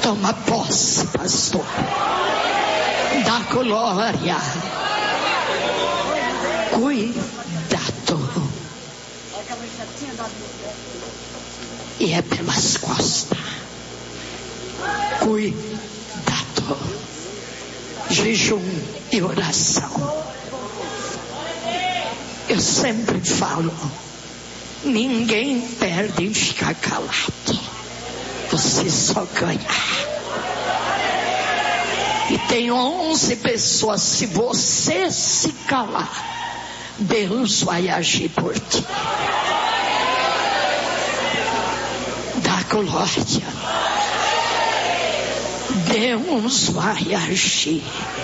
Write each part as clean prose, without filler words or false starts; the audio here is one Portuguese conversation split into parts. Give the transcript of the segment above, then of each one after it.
Toma posse, pastor. Dá glória. Cuidado. E é pelas costas. Cuidado. Jejum e oração. Eu sempre falo, ninguém perde em ficar calado. Você só ganha. E tem 11 pessoas. Se você se calar, Deus vai agir por ti. Dá glória. Deus vai agir.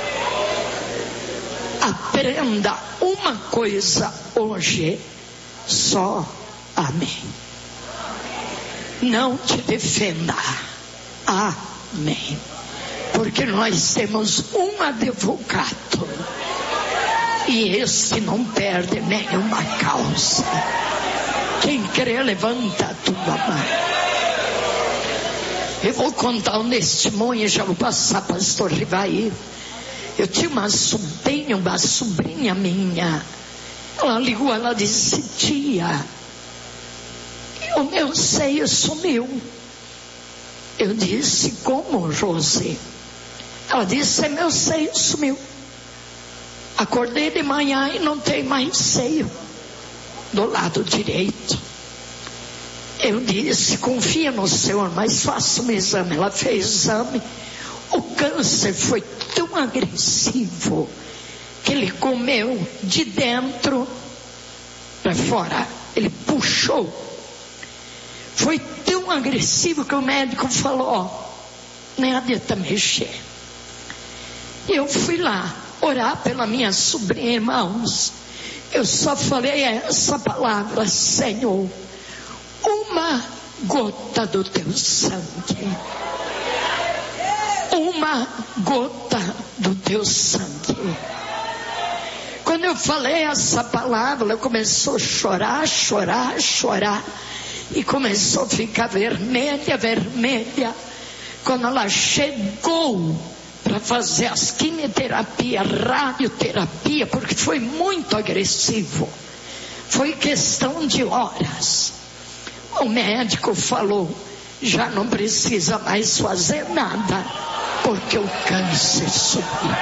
Aprenda uma coisa hoje, só amém. Não te defenda, amém. Porque nós temos um advogado e esse não perde nenhuma causa. Quem crê, levanta a tua mão. Eu vou contar um testemunho, já vou passar, pastor Rivaí. Eu tinha uma sobrinha minha. Ela ligou, ela disse: tia, o meu seio sumiu. Eu disse: como, Rose? Ela disse: meu seio sumiu. Acordei de manhã e não tem mais seio do lado direito. Eu disse: confia no Senhor, mas faça um exame. Ela fez exame. O câncer foi tão agressivo que ele comeu de dentro para fora. Ele puxou. Foi tão agressivo que o médico falou: ó, nem adianta mexer. Eu fui lá orar pela minha sobrinha, irmãos. Eu só falei essa palavra: Senhor, uma gota do teu sangue. Uma gota do teu sangue. Quando eu falei essa palavra, ela começou a chorar, chorar, chorar. E começou a ficar vermelha, vermelha. Quando ela chegou para fazer as quimioterapia, radioterapia, porque foi muito agressivo. Foi questão de horas. O médico falou: já não precisa mais fazer nada, porque o câncer subiu.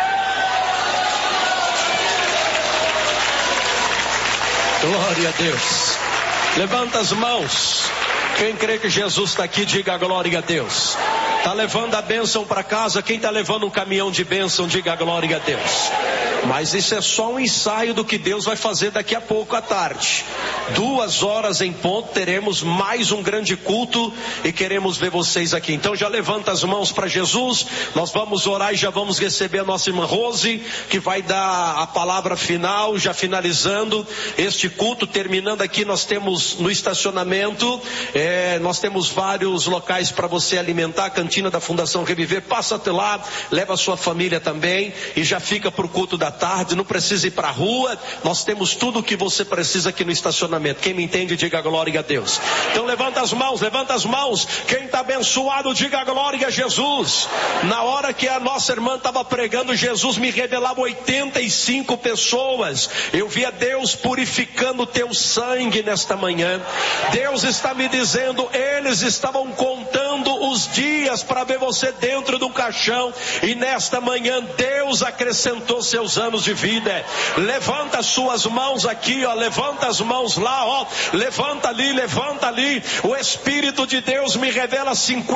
Glória a Deus. Levanta as mãos. Quem crê que Jesus está aqui, diga glória a Deus. Está levando a bênção para casa? Quem está levando um caminhão de bênção, diga glória a Deus. Mas isso é só um ensaio do que Deus vai fazer daqui a pouco à tarde. 2 horas em ponto teremos mais um grande culto e queremos ver vocês aqui. Então já levanta as mãos para Jesus. Nós vamos orar e já vamos receber a nossa irmã Rose, que vai dar a palavra final, já finalizando este culto. Terminando aqui, nós temos no estacionamento, nós temos vários locais para você alimentar. A cantina da Fundação Reviver, passa até lá, leva a sua família também e já fica para o culto da tarde. Não precisa ir para a rua, nós temos tudo o que você precisa aqui no estacionamento. Quem me entende, diga glória a Deus. Então levanta as mãos, levanta as mãos. Quem está abençoado, diga glória a Jesus. Na hora que a nossa irmã estava pregando, Jesus me revelava 85 pessoas. Eu via Deus purificando o teu sangue nesta manhã. Deus está me dizendo, eles estavam contando os dias para ver você dentro do caixão, e nesta manhã Deus acrescentou seus anos de vida. Levanta as suas mãos aqui, ó, levanta as mãos lá, ó, levanta ali, levanta ali. O Espírito de Deus me revela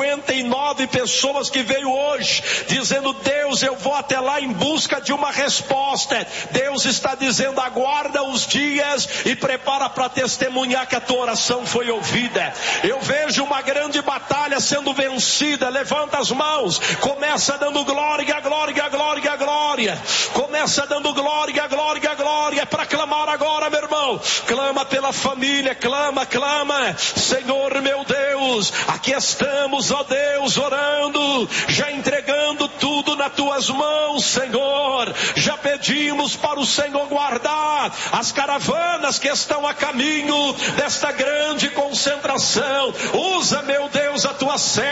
59 pessoas que veio hoje dizendo: Deus, eu vou até lá em busca de uma resposta. Deus está dizendo: aguarda os dias e prepara para testemunhar que a tua oração foi ouvida. Eu vejo uma grande batalha sendo vencida. Levanta as mãos, começa dando glória, glória, glória, glória. Começa dando glória, glória, glória. Para clamar agora, meu irmão. Clama pela família, clama, clama. Senhor meu Deus, aqui estamos, ó Deus, orando, já entregando tudo nas tuas mãos, Senhor. Já pedimos para o Senhor guardar as caravanas que estão a caminho desta grande concentração. Usa, meu Deus, a tua serva